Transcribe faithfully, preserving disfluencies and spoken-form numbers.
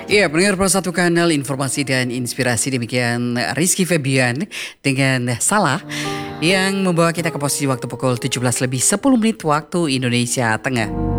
Iya, pendengar Pro satu Kanal Informasi dan Inspirasi, demikian Rizky Febian dengan Salah yang membawa kita ke posisi waktu pukul tujuh belas lebih sepuluh menit waktu Indonesia Tengah.